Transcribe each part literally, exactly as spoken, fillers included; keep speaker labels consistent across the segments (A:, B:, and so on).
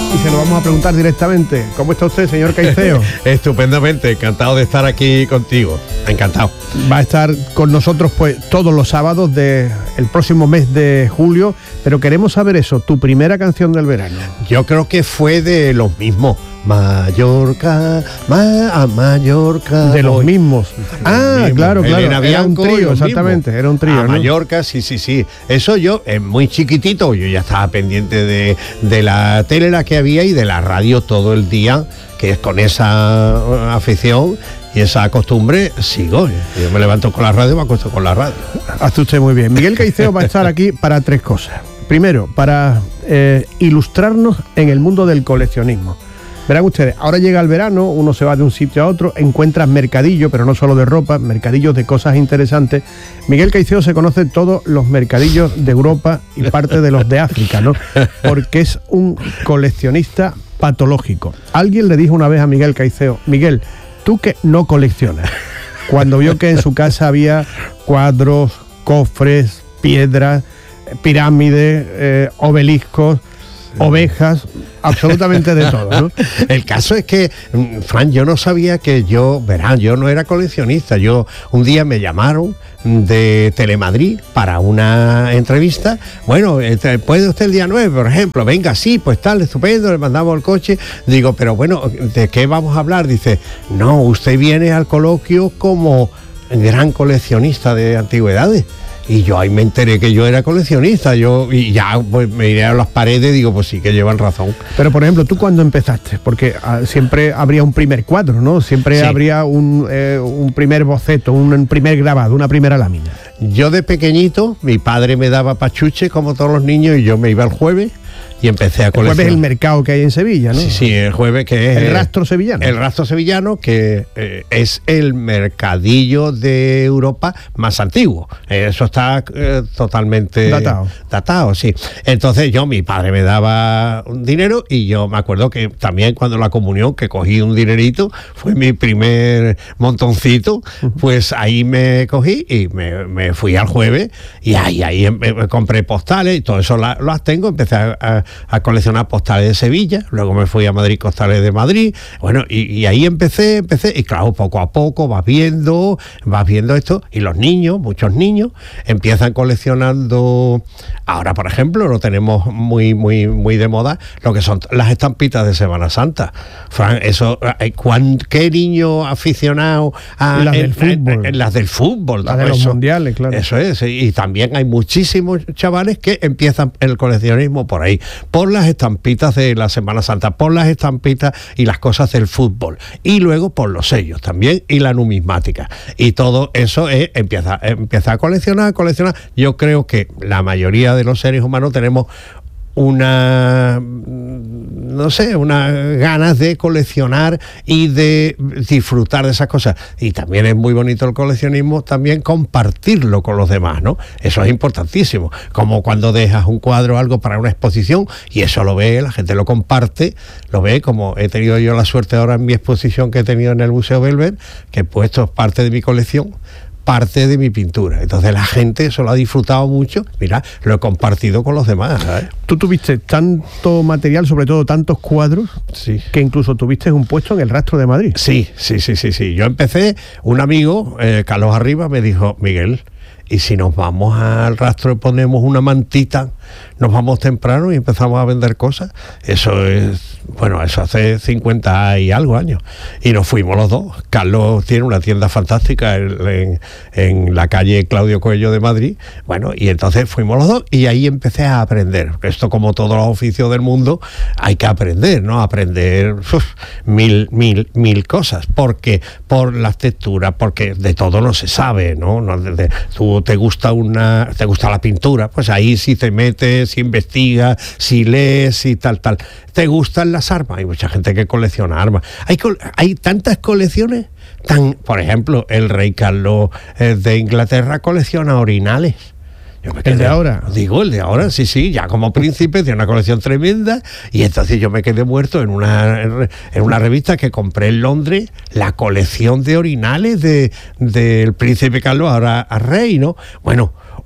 A: Y se lo vamos a preguntar directamente. ¿Cómo está usted, señor Caicedo?
B: Estupendamente, encantado de estar aquí contigo. Encantado.
A: Va a estar con nosotros pues todos los sábados del próximo mes de julio, pero queremos saber eso, tu primera canción del verano.
B: Yo creo que fue de los mismos. Mallorca, ma, a Mallorca.
A: De los
B: voy.
A: mismos. Ah,
B: mismos.
A: claro, claro.
B: Elena
A: Era un
B: Bianco y
A: trío,
B: los
A: exactamente.
B: mismos.
A: Era un trío,
B: A
A: ¿no?
B: Mallorca, sí, sí, sí. Eso yo, eh, muy chiquitito, yo ya estaba pendiente de, de la tele la que había y de la radio todo el día, que es con esa afición y esa costumbre sigo. Yo me levanto con la radio, me acuesto con la radio.
A: Hace usted muy bien. Miguel Caicedo va a estar aquí para tres cosas. Primero, para eh, ilustrarnos en el mundo del coleccionismo. Verán ustedes, ahora llega el verano, uno se va de un sitio a otro, encuentras mercadillo, pero no solo de ropa, mercadillos de cosas interesantes. Miguel Caicedo se conoce todos los mercadillos de Europa y parte de los de África, ¿no? Porque es un coleccionista patológico. Alguien le dijo una vez a Miguel Caicedo: Miguel, tú que no coleccionas, cuando vio que en su casa había cuadros, cofres, piedras, pirámides, eh, obeliscos, ovejas, absolutamente de todo, ¿no?
B: El caso es que, Fran, yo no sabía que yo, verán, yo no era coleccionista. Yo, un día me llamaron de Telemadrid para una entrevista. Bueno, ¿puede usted el día nueve, por ejemplo? Venga, sí, pues tal, estupendo, le mandamos el coche. Digo, pero bueno, ¿de qué vamos a hablar? Dice, no, usted viene al coloquio como gran coleccionista de antigüedades. Y yo ahí me enteré que yo era coleccionista, yo y ya pues, me iré a las paredes y digo, pues sí que llevan razón.
A: Pero por ejemplo, ¿tú cuándo empezaste? Porque ah, siempre habría un primer cuadro, ¿no? Siempre sí. habría un, eh, un primer boceto, un primer grabado, una primera lámina.
B: Yo de pequeñito, mi padre me daba pachuche como todos los niños y yo me iba el jueves y empecé a coleccionar.
A: El jueves es el mercado que hay en Sevilla, ¿no?
B: Sí, sí, el jueves que es...
A: El rastro sevillano.
B: El rastro sevillano, que eh, es el mercadillo de Europa más antiguo. Eso está eh, totalmente...
A: Datado.
B: Datado, sí. Entonces yo, mi padre me daba un dinero y yo me acuerdo que también cuando la comunión, que cogí un dinerito, fue mi primer montoncito, uh-huh. Pues ahí me cogí y me, me fui al jueves y ahí, ahí me, me compré postales y todo eso la, las tengo, empecé a, a a coleccionar postales de Sevilla, luego me fui a Madrid, postales de Madrid, bueno, y, y ahí empecé, empecé, y claro, poco a poco vas viendo, vas viendo esto, y los niños, muchos niños, empiezan coleccionando, ahora por ejemplo, lo tenemos muy, muy, muy de moda, lo que son las estampitas de Semana Santa. Fran, eso, ¿cuán, ¿qué niño aficionado a
A: las
B: en,
A: del fútbol?
B: En, en las del fútbol,
A: las de los
B: eso,
A: mundiales, claro.
B: Eso es, y también hay muchísimos chavales que empiezan el coleccionismo por ahí, por las estampitas de la Semana Santa, por las estampitas y las cosas del fútbol, y luego por los sellos también y la numismática, y todo eso es, empieza, empieza a coleccionar, a coleccionar. Yo creo que la mayoría de los seres humanos tenemos una, no sé, unas ganas de coleccionar y de disfrutar de esas cosas. Y también es muy bonito el coleccionismo, también compartirlo con los demás, ¿no? Eso es importantísimo. Como cuando dejas un cuadro o algo para una exposición y eso lo ve, la gente lo comparte, lo ve, como he tenido yo la suerte ahora en mi exposición que he tenido en el Museo Belver, que he puesto parte de mi colección, parte de mi pintura. Entonces la gente eso lo ha disfrutado mucho. Mira, lo he compartido con los demás, ¿sabes?
A: Tú tuviste tanto material, sobre todo tantos cuadros,
B: sí,
A: que incluso tuviste un puesto en el Rastro de Madrid.
B: Sí, sí, sí, sí, sí. Yo empecé, un amigo, eh, Carlos Arriba, me dijo, Miguel, y si nos vamos al Rastro y ponemos una mantita, nos vamos temprano y empezamos a vender cosas. Eso es, bueno, eso hace cincuenta y algo años. Y nos fuimos los dos. Carlos tiene una tienda fantástica en, en, en la calle Claudio Coello de Madrid. Bueno, y entonces fuimos los dos y ahí empecé a aprender. Esto, como todos los oficios del mundo, hay que aprender, ¿no? Aprender uf, mil, mil, mil cosas. Porque por las texturas, porque de todo no se sabe, ¿no? no de, de, tú te gusta una, te gusta la pintura, pues ahí sí te metes, si investigas, si lees y tal, tal. ¿Te gustan las armas? Hay mucha gente que colecciona armas. Hay, hay tantas colecciones, tan, por ejemplo, el rey Carlos eh, de Inglaterra colecciona orinales. Yo me quedé,
A: ¿El de ahora?
B: Digo, el de ahora, sí, sí, ya como príncipe, tiene una colección tremenda, y entonces yo me quedé muerto en una, en una revista que compré en Londres, la colección de orinales de, del príncipe Carlos, ahora a rey, ¿no? Bueno,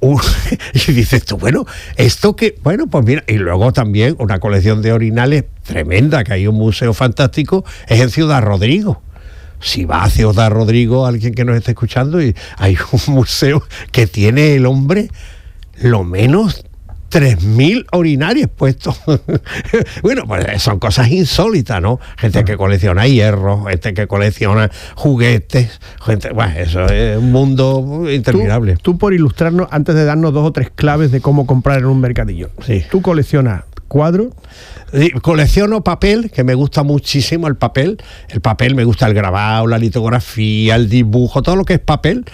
B: Uh, y dices tú, bueno, esto que, bueno, pues mira, y luego también una colección de orinales tremenda, que hay un museo fantástico, es en Ciudad Rodrigo. Si va a Ciudad Rodrigo, alguien que nos esté escuchando, y hay un museo que tiene el hombre lo menos tres mil orinarios puestos. Bueno, pues son cosas insólitas, ¿no? Gente que colecciona hierro, gente que colecciona juguetes, gente, bueno, eso es un mundo interminable.
A: Tú, tú por ilustrarnos, antes de darnos dos o tres claves de cómo comprar en un mercadillo,
B: sí.
A: ¿Tú coleccionas cuadros?
B: Sí, colecciono papel, que me gusta muchísimo el papel. El papel, me gusta el grabado, la litografía, el dibujo, todo lo que es papel.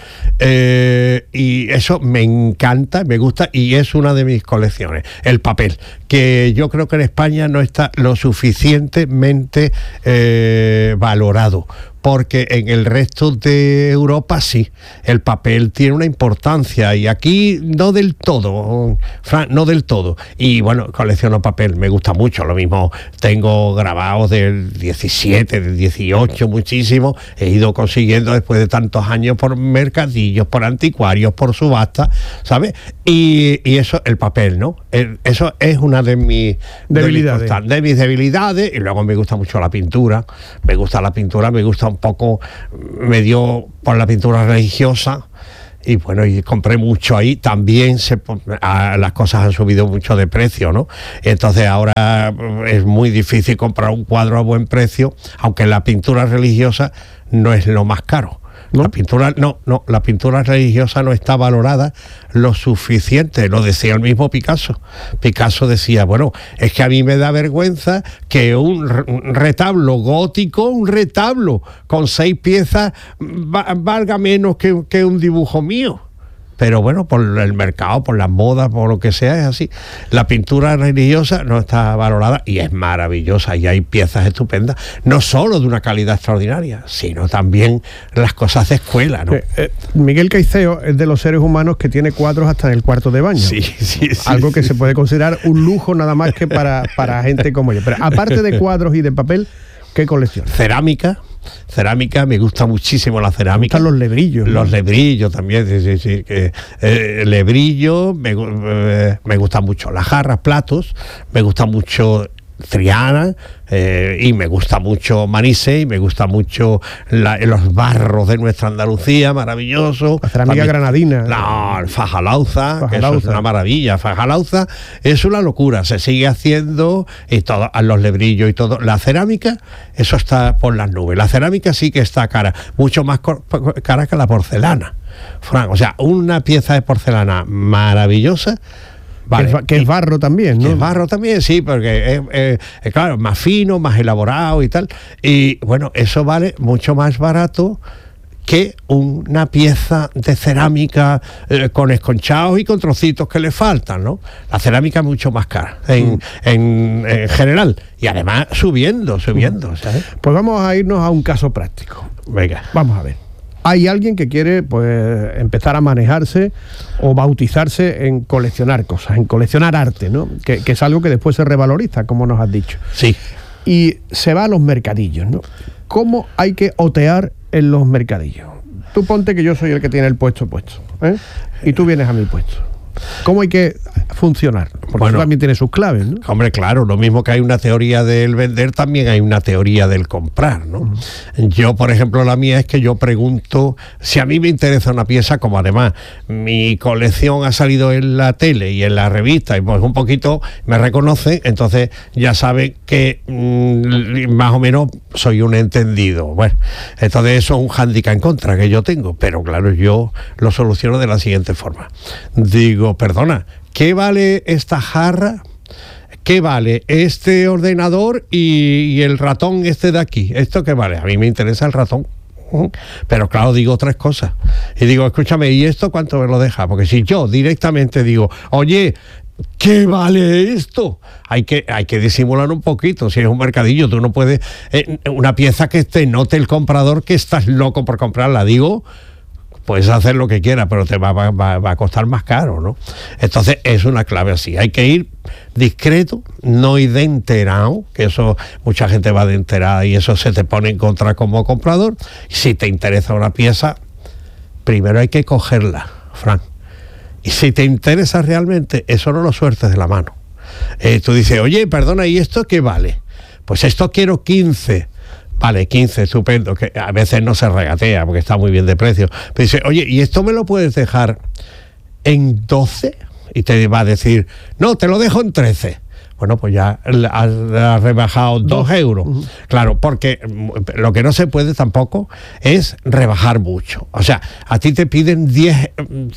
B: Eh, y eso me encanta, me gusta, y es una de mis colecciones, el papel, que yo creo que en España no está lo suficientemente eh, valorado. Porque en el resto de Europa sí, el papel tiene una importancia, y aquí no del todo, Fran, no del todo. Y bueno, colecciono papel, me gusta mucho, lo mismo tengo grabados del diecisiete, del dieciocho, muchísimo, he ido consiguiendo después de tantos años por mercadillos, por anticuarios, por subastas, ¿sabes? Y, y eso, el papel, ¿no? El, eso es una de mis
A: debilidades.
B: De mis, de mis debilidades, y luego me gusta mucho la pintura, me gusta la pintura, me gusta un poco, me dio por la pintura religiosa, y bueno, y compré mucho ahí. También se, a, las cosas han subido mucho de precio, ¿no? Entonces ahora es muy difícil comprar un cuadro a buen precio, aunque la pintura religiosa no es lo más caro. ¿No? La pintura, no, no, la pintura religiosa no está valorada lo suficiente, lo decía el mismo Picasso. Picasso decía, bueno, es que a mí me da vergüenza que un retablo gótico, un retablo con seis piezas, va, valga menos que, que un dibujo mío. Pero bueno, por el mercado, por las modas, por lo que sea, es así. La pintura religiosa no está valorada, y es maravillosa, y hay piezas estupendas, no solo de una calidad extraordinaria, sino también las cosas de escuela, ¿no?
A: Eh, eh, Miguel Caicedo es de los seres humanos que tiene cuadros hasta en el cuarto de baño.
B: Sí, sí, sí.
A: Algo que
B: sí.
A: se puede considerar un lujo nada más que para, para gente como yo. Pero aparte de cuadros y de papel, ¿qué colección?
B: Cerámica. Cerámica, me gusta muchísimo la cerámica.
A: Me gustan los lebrillos.
B: Los
A: ¿no?
B: lebrillos también, sí, sí, sí. Que, eh, lebrillo, me, eh, me gustan mucho las jarras, platos, me gusta mucho Triana, eh, y me gusta mucho Manise, y me gusta mucho la, los barros de nuestra Andalucía, maravilloso.
A: La cerámica
B: también,
A: granadina.
B: No, el Fajalauza,
A: Fajalauza.
B: que eso es una maravilla. Fajalauza es una locura, se sigue haciendo, y todo, los lebrillos y todo. La cerámica, eso está por las nubes. La cerámica sí que está cara, mucho más cara que la porcelana, Fran. O sea, una pieza de porcelana maravillosa. Vale.
A: Que, es, que es barro también, ¿no?
B: Que es barro también, sí, porque es, es, es claro, más fino, más elaborado y tal. Y bueno, eso vale mucho más barato que una pieza de cerámica eh, con esconchados y con trocitos que le faltan, ¿no? La cerámica es mucho más cara en, mm. en, en general, y además subiendo, subiendo, ¿sabes?
A: Pues vamos a irnos a un caso práctico.
B: Venga.
A: Vamos a ver. Hay alguien que quiere pues empezar a manejarse o bautizarse en coleccionar cosas, en coleccionar arte, ¿no? Que, que es algo que después se revaloriza, como nos has dicho.
B: Sí.
A: Y se va a los mercadillos, ¿no? ¿Cómo hay que otear en los mercadillos? Tú ponte que yo soy el que tiene el puesto puesto, ¿eh? Y tú vienes a mi puesto. ¿Cómo hay que funcionar? Porque
B: bueno,
A: eso también tiene sus claves, ¿no?
B: Hombre, claro, lo mismo que hay una teoría del vender, también hay una teoría del comprar, ¿no? Uh-huh. Yo, por ejemplo, la mía es que yo pregunto, si a mí me interesa una pieza, como además mi colección ha salido en la tele y en la revista, y pues un poquito me reconocen, entonces ya saben que mmm, más o menos soy un entendido. Bueno, entonces eso es un hándicap en contra que yo tengo, pero claro, yo lo soluciono de la siguiente forma. Digo, perdona, ¿qué vale esta jarra? ¿Qué vale este ordenador y, y el ratón este de aquí? ¿Esto qué vale? A mí me interesa el ratón. Pero claro, digo tres cosas. Y digo, escúchame, ¿y esto cuánto me lo deja? Porque si yo directamente digo, oye, ¿qué vale esto? Hay que, hay que disimular un poquito. Si es un mercadillo, tú no puedes... Eh, una pieza que te note el comprador que estás loco por comprarla. Digo... puedes hacer lo que quieras, pero te va, va, va a costar más caro, ¿no? Entonces es una clave así. Hay que ir discreto, no ir de enterado, que eso mucha gente va de enterada y eso se te pone en contra como comprador. Si te interesa una pieza, primero hay que cogerla, Fran. Y si te interesa realmente, eso no lo sueltes de la mano. Eh, tú dices, oye, perdona, ¿y esto qué vale? Pues esto quiero quince. Vale, quince, estupendo, que a veces no se regatea porque está muy bien de precio. Pero dice, oye, ¿y esto me lo puedes dejar en doce? Y te va a decir, no, te lo dejo en trece. Bueno, pues ya has, has rebajado dos euros. Uh-huh. Claro, porque lo que no se puede tampoco es rebajar mucho. O sea, a ti te piden diez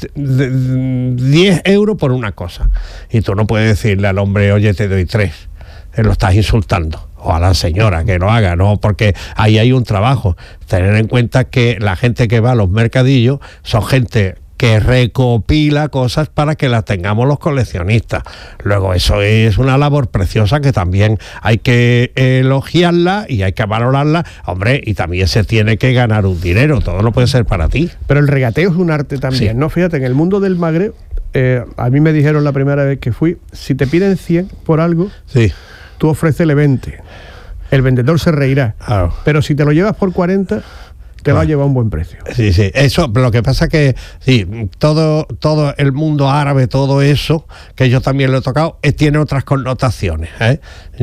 B: euros por una cosa. Y tú no puedes decirle al hombre, oye, te doy tres. Lo estás insultando. O a la señora que lo haga, ¿no? Porque ahí hay un trabajo. Tener en cuenta que la gente que va a los mercadillos son gente que recopila cosas para que las tengamos los coleccionistas. Luego, eso es una labor preciosa que también hay que elogiarla y hay que valorarla. Hombre, y también se tiene que ganar un dinero. Todo no puede ser para ti.
A: Pero el regateo es un arte también, sí. ¿No? Fíjate, en el mundo del Magreb, eh, a mí me dijeron la primera vez que fui, si te piden cien por algo,
B: sí,
A: tú ofrécele veinte. El vendedor se reirá. Claro. Pero si te lo llevas por cuarenta... te claro. va a llevar un buen precio.
B: Sí, sí, eso, lo que pasa que sí, todo, todo el mundo árabe, todo eso, que yo también lo he tocado, eh, tiene otras connotaciones, ¿eh?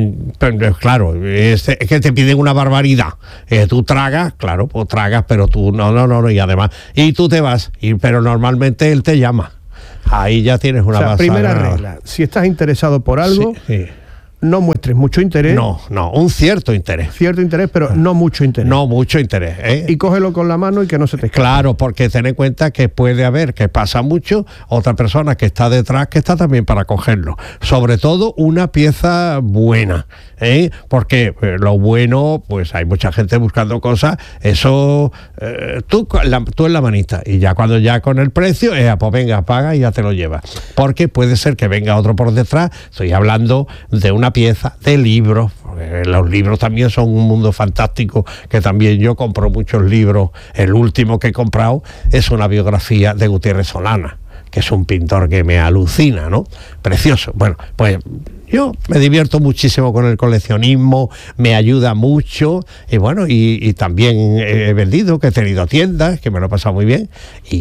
B: Pero claro, es, es que te piden una barbaridad. Eh, tú tragas, claro, pues tragas, pero tú no, no, no, y además, y tú te vas, y, pero normalmente él te llama. Ahí ya tienes una
A: o sea,
B: base.
A: Primera regla, si estás interesado por algo, sí, sí. no muestres mucho interés.
B: No, no, un cierto interés.
A: Cierto interés, pero no mucho interés.
B: No mucho interés, ¿eh?
A: Y cógelo con la mano y que no se te escape.
B: Claro, porque ten en cuenta que puede haber, que pasa mucho, otra persona que está detrás que está también para cogerlo. Sobre todo una pieza buena, ¿eh? Porque eh, lo bueno, pues hay mucha gente buscando cosas, eso eh, tú, la, tú en la manita, y ya cuando ya con el precio, eh, pues venga, paga y ya te lo llevas. Porque puede ser que venga otro por detrás, estoy hablando de una pieza de libros, porque los libros también son un mundo fantástico, que también yo compro muchos libros. El último que he comprado es una biografía de Gutiérrez Solana, que es un pintor que me alucina, ¿no? Precioso. Bueno, pues yo me divierto muchísimo con el coleccionismo, me ayuda mucho, y bueno, y, y también he vendido, que he tenido tiendas, que me lo he pasado muy bien,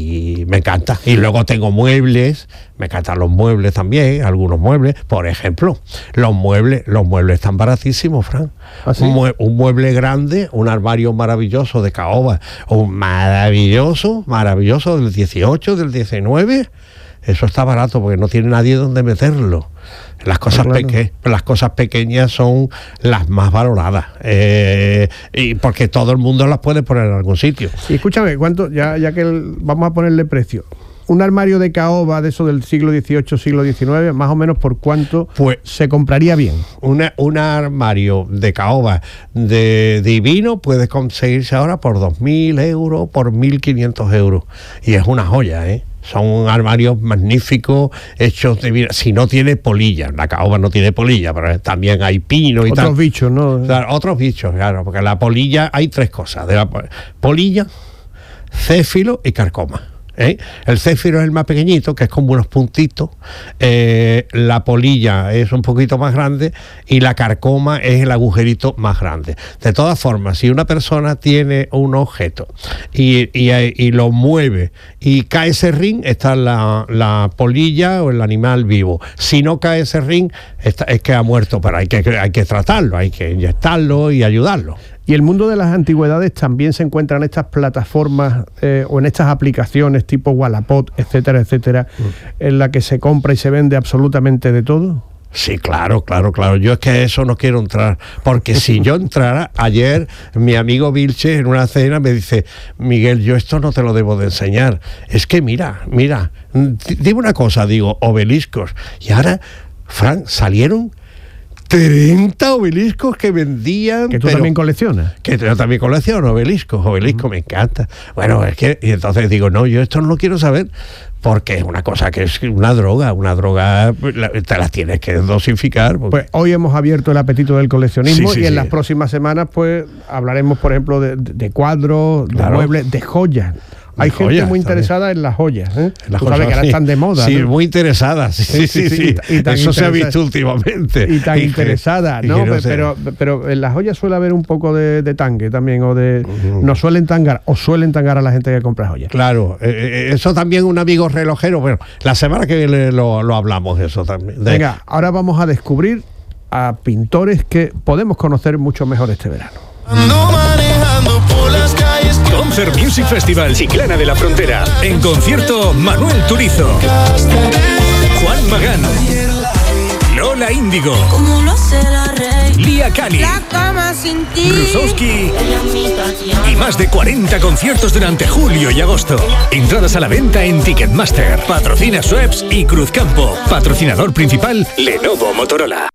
B: y me encanta. Y luego tengo muebles, me encantan los muebles también, algunos muebles, por ejemplo, los muebles, los muebles están baratísimos, Fran. ¿Ah, sí? un, mue- un mueble grande, un armario maravilloso de caoba, un maravilloso, maravilloso del dieciocho, del diecinueve, eso está barato porque no tiene nadie donde meterlo. Las cosas, claro. peque- las cosas pequeñas son las más valoradas, eh, y porque todo el mundo las puede poner en algún sitio.
A: Y escúchame, ¿cuánto? Ya, ya que el, vamos a ponerle precio. Un armario de caoba de eso del siglo dieciocho, siglo diecinueve, más o menos por cuánto pues, se compraría bien.
B: Una, un armario de caoba de divino puede conseguirse ahora por dos mil euros, por mil quinientos euros. Y es una joya, ¿eh? Son armarios magníficos, hechos de... Si no tiene polilla, la caoba no tiene polilla, pero también hay pino y
A: otros
B: tal.
A: Otros bichos, ¿no?
B: Claro, otros bichos, claro, porque la polilla, hay tres cosas. De la polilla, céfilo y carcoma. ¿Eh? El céfiro es el más pequeñito, que es como unos puntitos, eh, la polilla es un poquito más grande y la carcoma es el agujerito más grande. De todas formas, si una persona tiene un objeto y, y, y lo mueve y cae ese ring, está la, la polilla o el animal vivo. Si no cae ese ring, está, es que ha muerto, pero hay que, hay que tratarlo, hay que inyectarlo y ayudarlo.
A: Y el mundo de las antigüedades también se encuentra en estas plataformas eh, o en estas aplicaciones tipo Wallapop, etcétera, etcétera, mm. en la que se compra y se vende absolutamente de todo.
B: Sí, claro, claro, claro. Yo es que a eso no quiero entrar, porque si yo entrara, ayer mi amigo Vilche en una cena me dice, Miguel, yo esto no te lo debo de enseñar. Es que mira, mira, dime una cosa, digo, obeliscos. Y ahora, Fran, salieron treinta obeliscos que vendían.
A: Que tú
B: pero,
A: también coleccionas.
B: Que yo también colecciono obeliscos, obeliscos, uh-huh. me encanta. Bueno, es que, y entonces digo, no, yo esto no lo quiero saber, porque es una cosa que es una droga, una droga, te las tienes que dosificar. Porque...
A: Pues hoy hemos abierto el apetito del coleccionismo, sí, sí, y en sí. las próximas semanas pues hablaremos, por ejemplo, de, de cuadros, de claro. muebles, de joyas. Hay gente
B: joyas,
A: muy
B: también.
A: interesada en las joyas, ¿eh?
B: Las
A: Tú sabes
B: cosas,
A: que ahora
B: sí.
A: están de moda.
B: Sí,
A: ¿no?
B: muy interesadas. Sí, sí, sí.
A: sí,
B: sí.
A: y tan
B: Eso se ha
A: interesada-
B: visto últimamente.
A: Y tan
B: que-
A: interesada,
B: y
A: ¿no?
B: que
A: Pe-
B: sé.
A: pero, pero en las joyas suele haber un poco de, de tangue también, o de...
B: Ujú.
A: Nos suelen tangar, o suelen tangar a la gente que compra joyas.
B: Claro, eh, eh, eso también un amigo relojero. Bueno, la semana que viene lo, lo hablamos, eso también. De-
A: Venga, ahora vamos a descubrir a pintores que podemos conocer mucho mejor este verano.
C: Ando manejando por las calles.
D: Concert Music Festival Chiclana de la Frontera. En concierto, Manuel Turizo, Juan Magán, Lola Índigo,
E: Como lo hace la rey.
D: Lía Cali,
E: La cama sin ti.
D: Rusowski y más de cuarenta conciertos durante julio y agosto. Entradas a la venta en Ticketmaster. Patrocina Schweppes y Cruzcampo. Patrocinador principal, Lenovo Motorola.